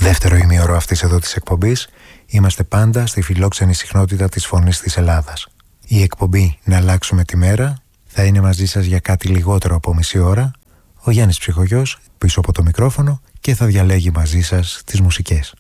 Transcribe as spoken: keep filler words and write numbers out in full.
δεύτερο ημίωρο αυτής εδώ της εκπομπής είμαστε πάντα στη φιλόξενη συχνότητα της Φωνής της Ελλάδας. Η εκπομπή «Να αλλάξουμε τη μέρα» θα είναι μαζί σας για κάτι λιγότερο από μισή ώρα. Ο Γιάννης Ψυχογιός πίσω από το μικρόφωνο και θα διαλέγει μαζί σας τις μουσικές.